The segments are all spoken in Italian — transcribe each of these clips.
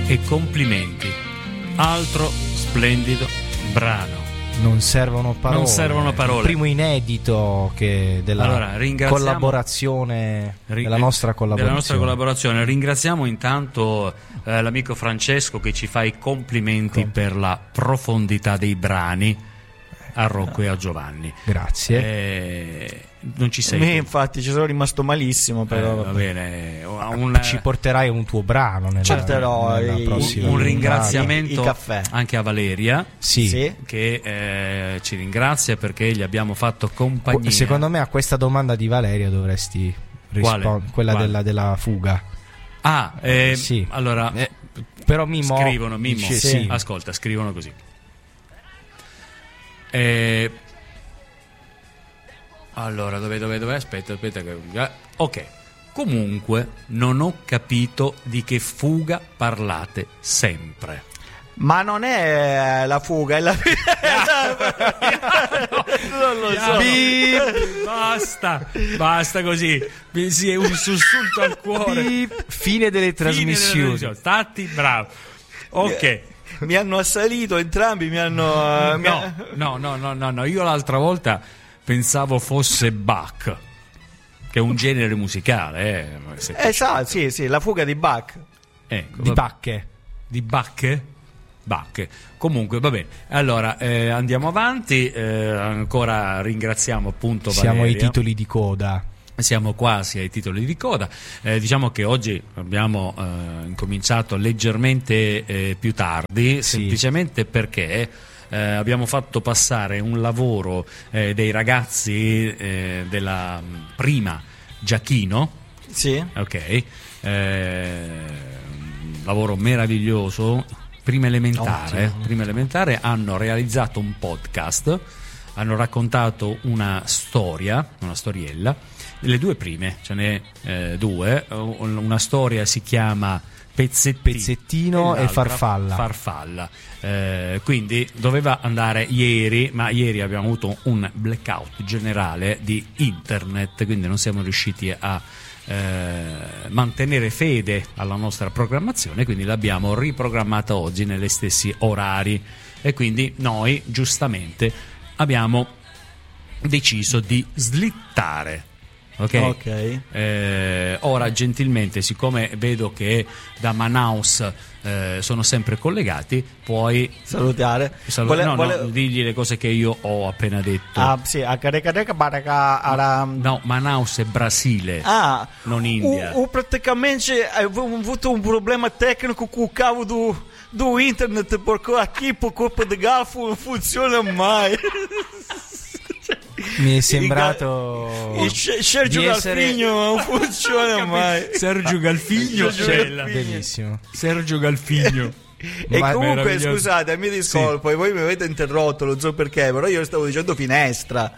e complimenti. Altro splendido brano. Non servono parole. Il primo inedito della collaborazione, della nostra collaborazione. Ringraziamo intanto l'amico Francesco che ci fa i complimenti per la profondità dei brani a Rocco e a Giovanni. Grazie. Non ci sei. Infatti ci sono rimasto malissimo, però va bene. Ci porterai un tuo brano nella prossima. Un ringraziamento il caffè. Anche a Valeria, sì. Che ci ringrazia perché gli abbiamo fatto compagnia. Secondo me a questa domanda di Valeria dovresti rispondere, quella della fuga. Sì. Allora però Mimmo scrivono sì. Ascolta, scrivono così. Allora, dove? Aspetta. Ok. Comunque, non ho capito di che fuga parlate sempre. Ma non è la fuga, è la non lo so. Basta così. Sì, è un sussulto al cuore. Fine delle trasmissioni. Stati bravo. Ok. Mi hanno assalito entrambi, No, io l'altra volta pensavo fosse Bach, che è un genere musicale. Esatto, sì, la fuga di Bach. Ecco, di Bacche. Di Bacche? Bacche. Comunque va bene. Allora andiamo avanti. Ancora ringraziamo appunto Valeria. Siamo ai titoli di coda. Siamo quasi ai titoli di coda. Diciamo che oggi abbiamo incominciato leggermente più tardi, semplicemente perché abbiamo fatto passare un lavoro dei ragazzi della prima Giachino. Sì. Ok. Lavoro meraviglioso. Prima elementare hanno realizzato un podcast, hanno raccontato una storiella. Le due prime, ce n'è due. Una storia si chiama Pezzettino e Farfalla. Quindi doveva andare ieri, ma ieri abbiamo avuto un blackout generale di internet, quindi non siamo riusciti a mantenere fede alla nostra programmazione, quindi l'abbiamo riprogrammata oggi negli stessi orari e quindi noi giustamente abbiamo deciso di slittare. Ok. Ora gentilmente, siccome vedo che da Manaus sono sempre collegati, puoi salutare. Digli le cose che io ho appena detto. No, Manaus è Brasile, non India. Praticamente avevo avuto un problema tecnico con il cavo do internet, perché aqui por colpa de Galfo non funziona mai. Mi è sembrato Sergio Galfigno non funziona mai. Sergio Galfigno, bellissimo. Sergio Galfigno. E comunque scusate, mi discolpo, e voi mi avete interrotto, non so perché, però io stavo dicendo finestra.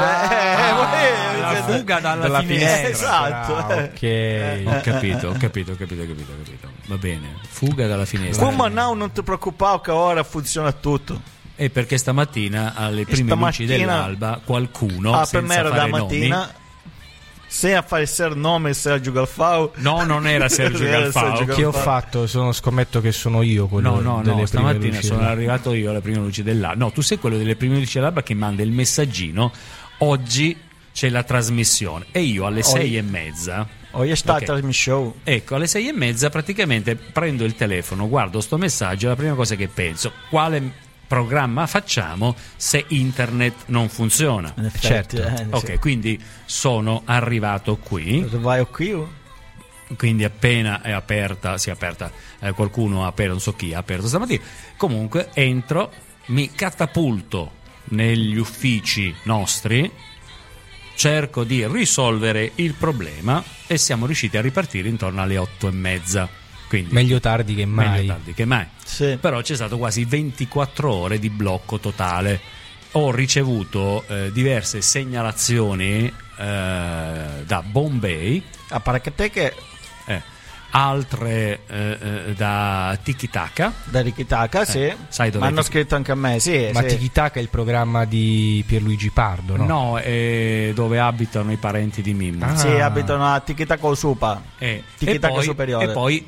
La fuga dalla finestra. Esatto. Ok. Ho capito. Va bene. Fuga dalla finestra. Come non ti preoccupare che ora funziona tutto. E perché stamattina alle prime luci dell'alba qualcuno per me era da mattina se a fare il nome Sergio Galfao. No, non era Sergio Galfao. Che ho fatto? Scommetto che sono io quello no, stamattina sono arrivato io alle prime luci dell'alba. No, tu sei quello delle prime luci dell'alba che manda il messaggino: oggi c'è la trasmissione, e io alle 6:30 oggi è stata la show. Ecco, alle 6:30 praticamente prendo il telefono, guardo sto messaggio e la prima cosa che penso: quale programma facciamo se internet non funziona? Certo. Ok, quindi sono arrivato qui. Vai qui? Quindi appena è aperta, qualcuno ha aperto, non so chi ha aperto stamattina. Comunque entro, mi catapulto negli uffici nostri, cerco di risolvere il problema e siamo riusciti a ripartire intorno alle 8:30. Quindi, meglio tardi che mai. Sì. Però c'è stato quasi 24 ore di blocco totale. Ho ricevuto diverse segnalazioni da Bombay. A parte che altre da Tiki Taka. Da Tiki Taka, sì. Sai dove? Ma hanno scritto anche a me, sì. Ma sì. Tiki Taka è il programma di Pierluigi Pardo, no? No, è dove abitano i parenti di Mimmo. Sì, abitano a Tiki Taka Supa. Tiki Taka superiore. E poi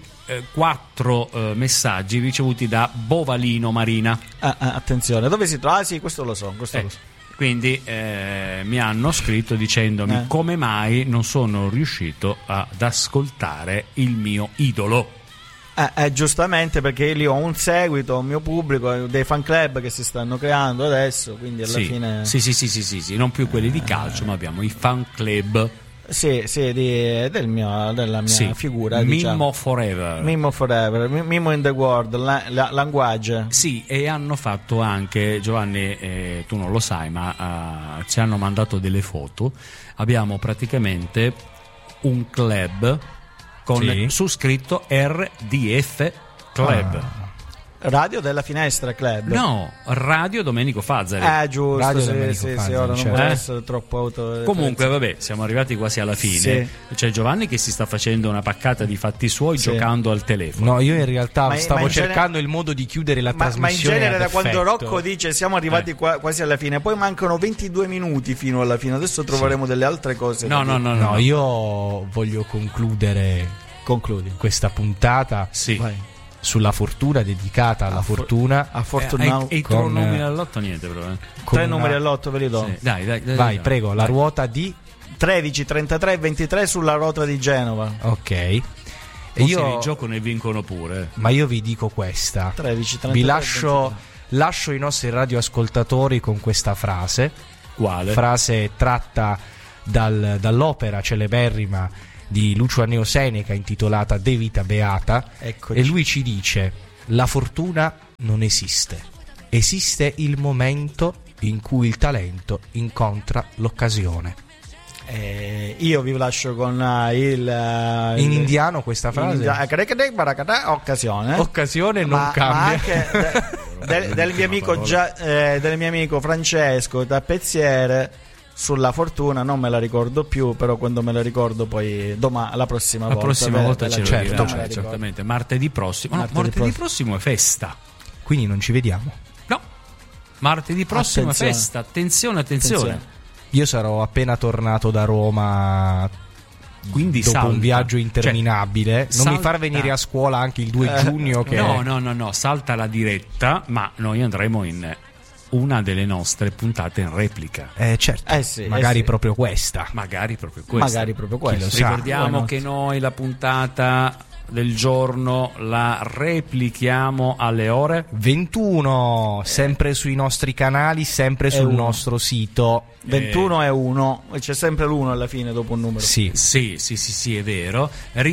4 messaggi ricevuti da Bovalino Marina. Attenzione, dove si trova? Ah sì, questo lo so. Quindi mi hanno scritto dicendomi come mai non sono riuscito ad ascoltare il mio idolo. Giustamente, perché io lì ho un seguito, un mio pubblico, dei fan club che si stanno creando adesso, quindi alla fine... Sì, non più quelli di calcio, ma abbiamo i fan club. Sì, della mia figura, Mimmo diciamo. Forever. Mimmo in the world, language. Sì, e hanno fatto anche, Giovanni, tu non lo sai, ma ci hanno mandato delle foto. Abbiamo praticamente un club con su scritto RDF Club. Radio della Finestra Club. No, Radio Domenico Fazzari. Giusto, Radio sì, Domenico Fazzari, ora non certo. vuole essere troppo auto. Comunque, vabbè, siamo arrivati quasi alla fine. Sì. C'è Giovanni che si sta facendo una paccata di fatti suoi giocando al telefono. No, io in realtà stavo in cercando il modo di chiudere la trasmissione. Ma in genere, da quando effetto. Rocco dice siamo arrivati quasi alla fine, poi mancano 22 minuti fino alla fine. Adesso troveremo delle altre cose. No, io voglio concludere. Concludi questa puntata. Sì. Vai. Sulla fortuna, dedicata alla fortuna. A Fortunao. E i 3 numeri all'otto niente però. 3 numeri all'otto ve li do. Sì. Dai. Vai, prego, la ruota di 13, 33 e 23 sulla ruota di Genova. Ok. E io giocano e vincono pure. Ma io vi dico questa. 13, 33, vi lascio i nostri radioascoltatori con questa frase. Quale? Frase tratta dall'opera celeberrima di Lucio Anneo Seneca intitolata De Vita Beata. Eccoci. E lui ci dice: la fortuna non esiste, esiste il momento in cui il talento incontra l'occasione. Io vi lascio con in indiano questa frase. Occasione non cambia. Ma anche del mio amico Francesco Tappezziere. Sulla fortuna non me la ricordo più, però quando me la ricordo poi la prossima volta ce lo certo, dirà, certamente. Martedì prossimo. Martedì prossimo è festa. Quindi non ci vediamo. No. Martedì prossimo è festa. Attenzione. Io sarò appena tornato da Roma. Quindi dopo un viaggio interminabile, non mi far venire a scuola anche il 2 giugno che... No, salta la diretta, ma noi andremo in una delle nostre puntate in replica. Certo. Magari proprio questa. Magari proprio questa. Ricordiamo che noi la puntata del giorno la replichiamo alle ore 21, sempre sui nostri canali, sempre sul nostro sito. 21 è 1, e c'è sempre l'1 alla fine dopo un numero. Sì, è vero.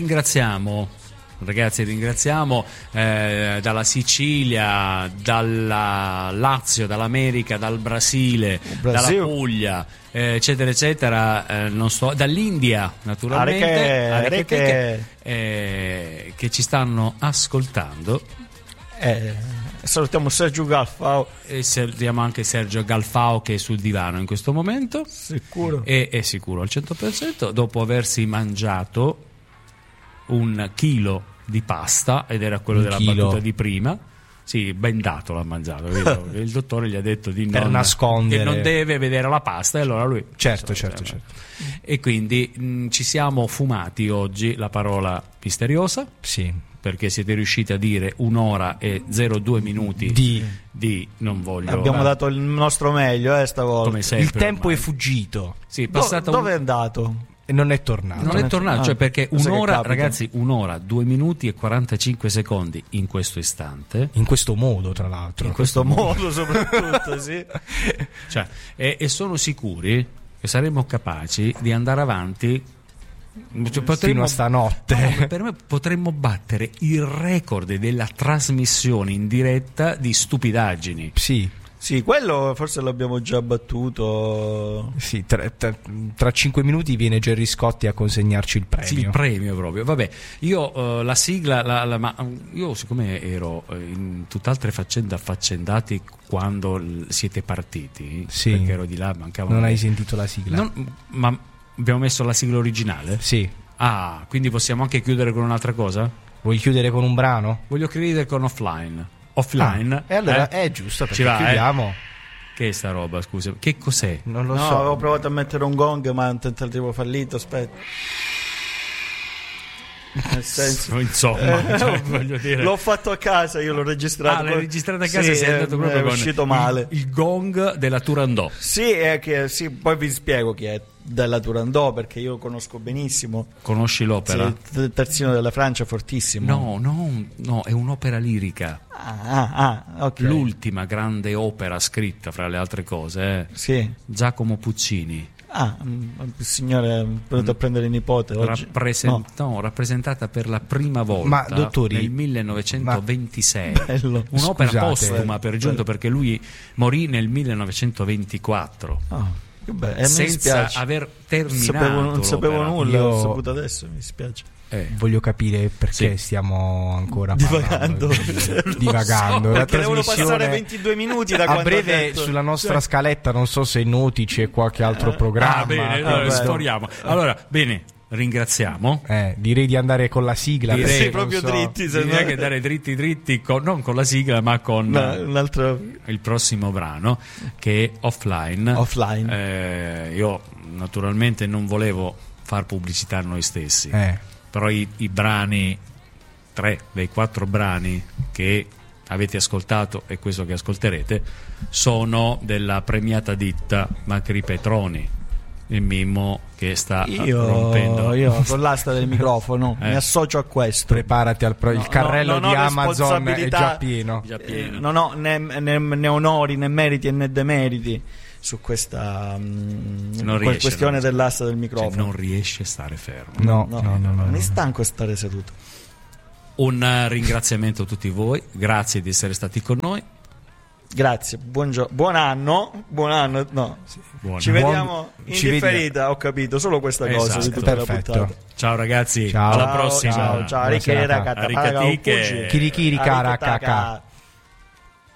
Ringraziamo dalla Sicilia, dalla Lazio, dall'America, dal Brasile, dalla Puglia, eccetera, dall'India naturalmente, che ci stanno ascoltando. Salutiamo Sergio Galfao e salutiamo anche Sergio Galfao che è sul divano in questo momento. Sicuro? È sicuro al 100%, dopo aversi mangiato 1 chilo di pasta, ed era quello della battuta di prima. Sì, ben dato l'ha mangiato, vero? Il dottore gli ha detto di per nascondere, che non deve vedere la pasta, e allora lui certo. E quindi ci siamo fumati oggi la parola misteriosa, sì, perché siete riusciti a dire 1 ora e 02 minuti di non voglio. Abbiamo dato il nostro meglio stavolta. Come sempre, il tempo è fuggito. Sì, dove è andato? E non è tornato. Cioè perché un'ora, ragazzi, 1 ora, 2 minuti e 45 secondi in questo istante. In questo modo, tra l'altro. In questo modo soprattutto, sì. Cioè, e sono sicuri che saremo capaci di andare avanti. Fino a stanotte. Per me potremmo battere il record della trasmissione in diretta di stupidaggini. Sì, quello forse l'abbiamo già battuto. Sì, tra 5 minuti viene Gerry Scotti a consegnarci il premio. Sì, il premio proprio. Vabbè, io la sigla, ma io siccome ero in tutt'altre faccende affaccendati quando siete partiti, sì, perché ero di là, mancava. Non hai sentito la sigla? Ma abbiamo messo la sigla originale? Sì. Ah, quindi possiamo anche chiudere con un'altra cosa? Vuoi chiudere con un brano? Voglio chiudere con Offline. Offline. E allora è giusto, perché Ci va, chiudiamo. Che è sta roba, scusa? Che cos'è? Non lo No, so. avevo provato a mettere un gong, ma è un tentativo fallito. Aspetta. Nel senso, Insomma, cioè, voglio dire. l'ho fatto a casa, io l'ho registrato. L'hai registrato a casa e Sì, sei andato proprio è con uscito male. il gong della Turandot. Sì, è che sì, poi vi spiego chi è della Turandot, perché io lo conosco benissimo. Conosci l'opera? Sì, terzino della Francia, fortissimo. No, è un'opera lirica. Ok. L'ultima grande opera scritta, fra le altre cose, Sì. Giacomo Puccini. Il signore è venuto a prendere il nipote oggi. Rappresentata per la prima volta Ma, dottori, nel 1926. Bello. Un'opera Scusate, postuma per giunto, perché lui morì nel 1924. Che bello. Mi senza dispiace. aver terminato Non sapevo l'opera. nulla, Io- l'ho saputo adesso, mi dispiace. Voglio capire perché Sì. stiamo ancora Divagando. divagando. La Perché devono trasmissione passare 22 minuti da a quando ha breve detto. sulla nostra scaletta, non so se noti c'è qualche altro programma. bene, allora vabbè. sforiamo. Allora, bene, ringraziamo. Direi di andare con la sigla. Direi- perché Sì, non proprio so. dritti. Se Direi no- che dare dritti non con la sigla, ma con No, un altro il prossimo brano, che è Offline. offline. Io naturalmente non volevo far pubblicità a noi stessi, però i brani, 3 dei 4 brani che avete ascoltato e questo che ascolterete sono della premiata ditta Macri Petroni, il Mimmo che sta rompendo. Io con l'asta del microfono mi associo a questo. Preparati il carrello non di ho Amazon è responsabilità. già pieno. Già pieno. Non ho né onori né meriti né demeriti su questa riesce, questione non- dell'asta del Cioè, microfono. non riesce a stare fermo. No. Mi stanco stare seduto. Un ringraziamento a tutti voi, grazie di essere stati con noi. Grazie, buon anno, no. Buon Ci vediamo in ci differita, ho capito, solo questa cosa di Esatto. tutta la Perfetto. puntata. Ciao ragazzi, Ciao. alla prossima. Ciao, Buona Ricchera, serata. Ricatiche. Chirichiri, caracaca.